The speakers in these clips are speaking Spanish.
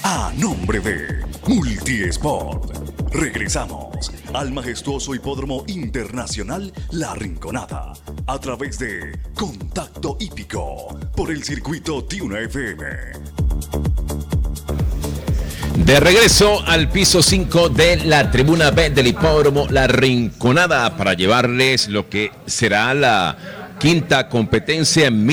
a nombre de Multiesport. Regresamos al majestuoso Hipódromo Internacional La Rinconada a través de Contacto Hípico por el circuito Tiuna FM. De regreso al piso 5 de la tribuna B del Hipódromo La Rinconada para llevarles lo que será la quinta competencia en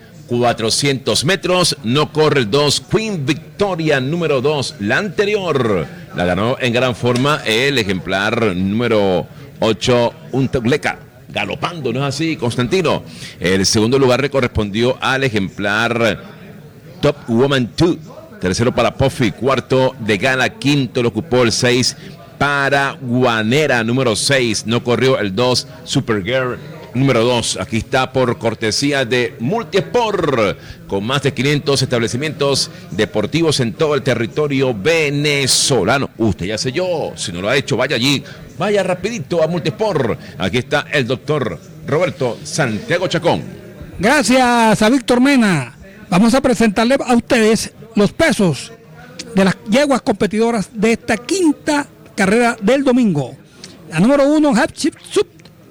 1400 metros. No corre el 2, Queen Victoria número 2. La anterior la ganó en gran forma el ejemplar número 8, Untagleca, galopando, ¿no es así, Constantino? El segundo lugar le correspondió al ejemplar Top Woman 2. Tercero para Puffy, cuarto de Gala, quinto lo ocupó el 6 para Guanera número 6. No corrió el 2, Supergirl número 2. Aquí está por cortesía de Multiesport, con más de 500 establecimientos deportivos en todo el territorio venezolano. Usted ya selló, si no lo ha hecho, vaya allí, vaya rapidito a Multiesport. Aquí está el doctor Roberto Santiago Chacón. Gracias a Víctor Mena. Vamos a presentarle a ustedes los pesos de las yeguas competidoras de esta quinta carrera del domingo. La número 1, Half Chip Sub,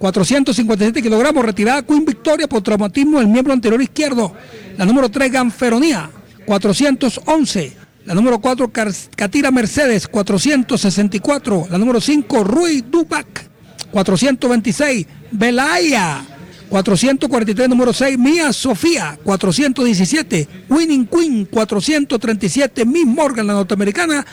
457 kilogramos, retirada Queen Victoria por traumatismo del miembro anterior izquierdo. La número 3, Ganferonía, 411. La número 4, Catira Mercedes, 464. La número 5, Rui Dubac, 426. Belaya, 443, número 6, Mía Sofía, 417, Winning Queen, 437, Miss Morgan, la norteamericana,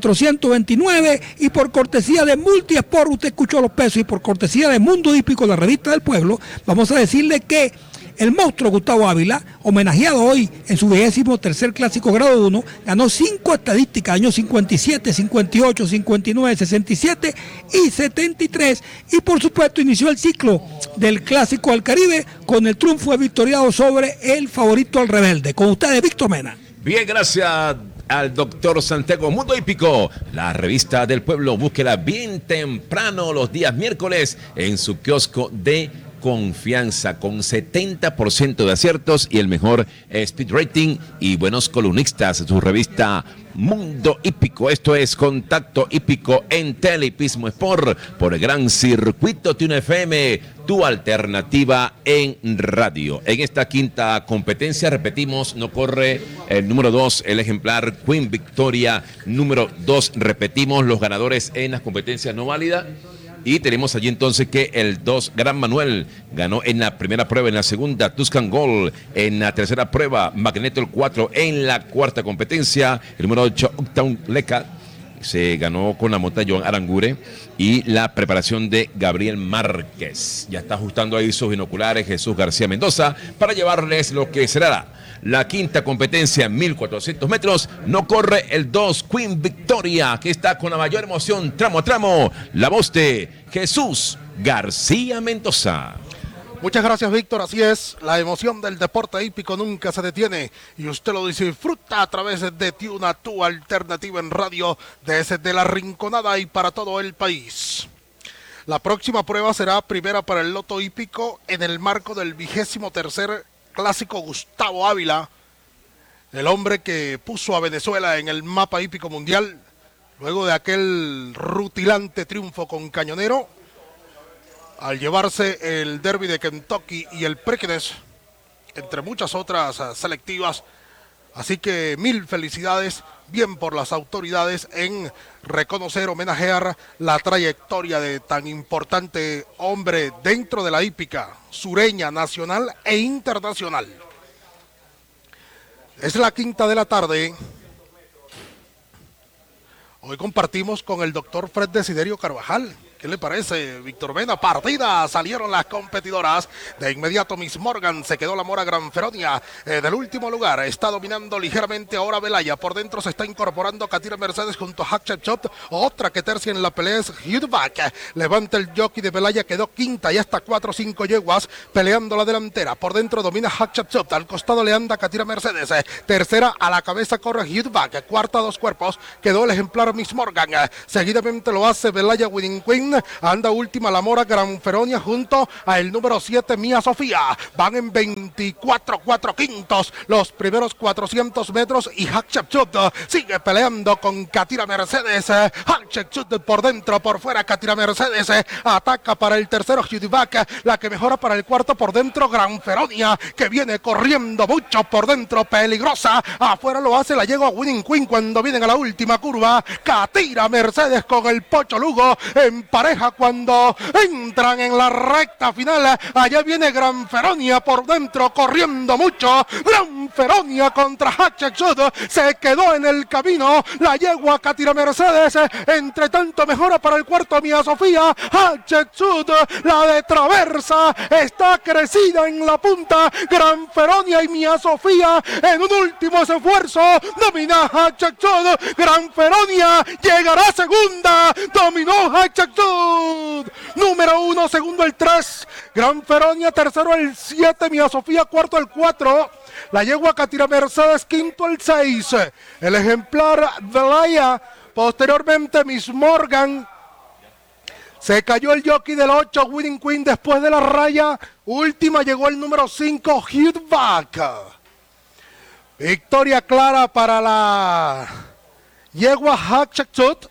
429, y por cortesía de Multiesport, usted escuchó los pesos, y por cortesía de Mundo Hípico, la revista del pueblo, vamos a decirle que el monstruo Gustavo Ávila, homenajeado hoy en su 23º clásico grado 1, ganó 5 estadísticas, años 57, 58, 59, 67 y 73, y por supuesto inició el ciclo del clásico del Caribe con el triunfo victoriado sobre el favorito al rebelde. Con ustedes, Víctor Mena. Bien, gracias al doctor Santiago. Mundo Hípico, la revista del pueblo, búsquela bien temprano los días miércoles en su kiosco de confianza, con 70% de aciertos y el mejor speed rating y buenos columnistas. Su revista Mundo Hípico. Esto es Contacto Hípico en Telehismo Sport por el gran circuito Tiuna FM, tu alternativa en radio. En esta quinta competencia, repetimos, no corre el número 2, el ejemplar Queen Victoria número 2. Repetimos los ganadores en las competencias no válidas. Y tenemos allí entonces que el 2, Gran Manuel, ganó en la primera prueba, en la segunda, Tuscan Gold, en la tercera prueba, Magneto el 4, en la cuarta competencia, el número 8, Uptown Leca, se ganó con la monta Joan Arangure, y la preparación de Gabriel Márquez. Ya está ajustando ahí sus binoculares Jesús García Mendoza para llevarles lo que será la quinta competencia en 1400 metros. No corre el 2, Queen Victoria, que está con la mayor emoción, tramo a tramo, la voz de Jesús García Mendoza. Muchas gracias, Víctor. Así es, la emoción del deporte hípico nunca se detiene y usted lo disfruta a través de Tiuna, tu alternativa en radio, desde La Rinconada y para todo el país. La próxima prueba será primera para el loto hípico en el marco del 23º clásico Gustavo Ávila, el hombre que puso a Venezuela en el mapa hípico mundial luego de aquel rutilante triunfo con Cañonero al llevarse el Derby de Kentucky y el Preakness, entre muchas otras selectivas. Así que 1000 felicidades, bien por las autoridades en reconocer, homenajear la trayectoria de tan importante hombre dentro de la hípica sureña, nacional e internacional. Es la 5:00 de la tarde. Hoy compartimos con el doctor Fred Desiderio Carvajal. ¿Qué le parece, Víctor Mena? Partida, salieron las competidoras. De inmediato Miss Morgan, se quedó la mora Granferonia del último lugar. Está dominando ligeramente ahora Belaya. Por dentro se está incorporando Catira Mercedes junto a Hack Chop. Otra que tercia en la pelea es Hudback. Levanta el jockey de Belaya, quedó quinta y hasta 4 o 5 yeguas peleando la delantera. Por dentro domina Hack Chop. Al costado le anda Catira Mercedes. Tercera a la cabeza corre Hudback. Cuarta, 2 cuerpos. Quedó el ejemplar Miss Morgan. Seguidamente lo hace Belaya Winning Queen. Challín. Anda última la Mora Gran Feronia junto a el número 7 Mía Sofía. Van en 24-4 quintos los primeros 400 metros y Hatshepsut sigue peleando con Katira Mercedes. Hatshepsut por dentro, por fuera Katira Mercedes. Ataca para el tercero Judivac, la que mejora para el cuarto por dentro Gran Feronia, que viene corriendo mucho por dentro, peligrosa. Afuera lo hace la yegua Winning Queen cuando vienen a la última curva. Katira Mercedes con el Pocho Lugo en pareja cuando entran en la recta final. Allá viene Gran Feronia por dentro corriendo mucho. Gran Feronia contra Hatshepsut, se quedó en el camino la yegua Katira Mercedes. Entre tanto mejora para el cuarto Mía Sofía. Hatshepsut, la de traversa, está crecida en la punta. Gran Feronia y Mía Sofía en un último esfuerzo. Domina Hatshepsut. Gran Feronia llegará segunda. Dominó Hatshepsut. Número 1, segundo el 3. Gran Feronia, tercero el 7. Mía Sofía, cuarto el 4. La yegua Katira Mercedes, quinto el 6. El ejemplar Velaya. Posteriormente Miss Morgan. Se cayó el jockey del 8, Winning Queen, después de la raya. Última llegó el número 5, Hidback. Victoria clara para la yegua Hatshepsut.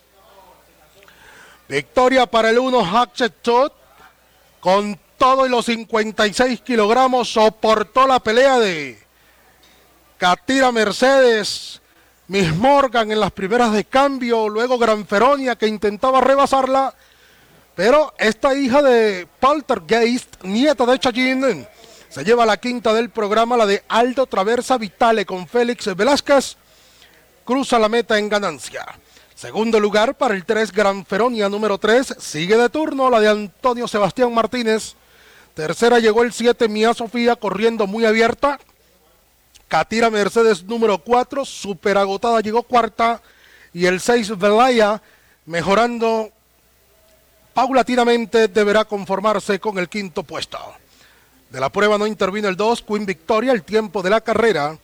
Victoria para el 1 Hatshepsut. Con todo y los 56 kilogramos soportó la pelea de Katira Mercedes. Miss Morgan en las primeras de cambio. Luego Gran Feronia que intentaba rebasarla. Pero esta hija de Poltergeist, nieta de Challín, se lleva la quinta del programa, la de Aldo Traversa Vitale con Félix Velázquez. Cruza la meta en ganancia. Segundo lugar para el 3 Gran Feronia, número 3. Sigue de turno la de Antonio Sebastián Martínez. Tercera llegó el 7 Mía Sofía corriendo muy abierta. Katira Mercedes, número 4. Super agotada, llegó cuarta. Y el 6 Velaya mejorando paulatinamente, deberá conformarse con el quinto puesto. De la prueba no intervino el 2, Queen Victoria. El tiempo de la carrera,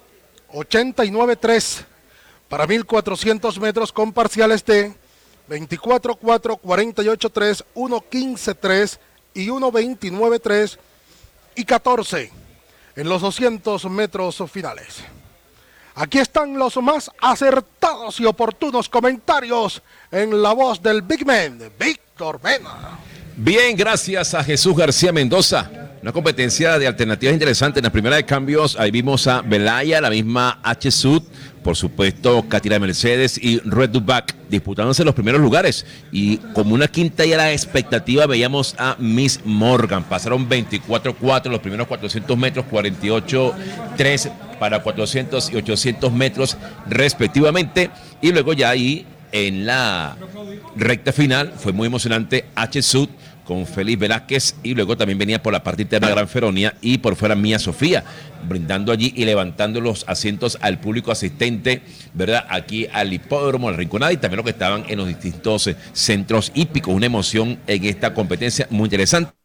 89.3 para 1400 metros con parciales de 24.4, 48.3, 1.15.3 y 1.29.3 y 14 en los 200 metros finales. Aquí están los más acertados y oportunos comentarios en la voz del Big Man, Víctor Mena. Bien, gracias a Jesús García Mendoza. Una competencia de alternativas interesante. En la primera de cambios, ahí vimos a Velaya, la misma Hatshepsut, por supuesto, Katira Mercedes y Red Dubac disputándose los primeros lugares. Y como una quinta y a la expectativa, veíamos a Miss Morgan. Pasaron 24.4 los primeros 400 metros, 48.3 para 400 y 800 metros respectivamente. Y luego ya ahí en la recta final fue muy emocionante Hatshepsut con Félix Velázquez, y luego también venía por la parte interna Gran Feronia y por fuera Mía Sofía, brindando allí y levantando los asientos al público asistente, ¿verdad? Aquí al hipódromo, al Rinconada, y también los que estaban en los distintos centros hípicos. Una emoción en esta competencia muy interesante.